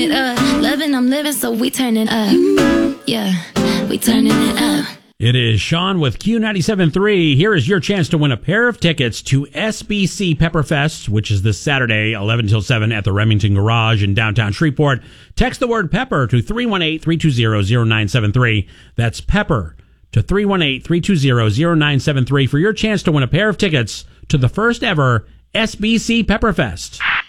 it up. Loving, I'm living, so we turning up. Yeah, we turning it up. It is Sean with Q97.3. Here is your chance to win a pair of tickets to SBC Pepperfest, which is this Saturday, 11 till 7 at the Remington Garage in downtown Shreveport. Text the word pepper to 318-320-0973. That's pepper to 318-320-0973 for your chance to win a pair of tickets to the first ever SBC Pepperfest.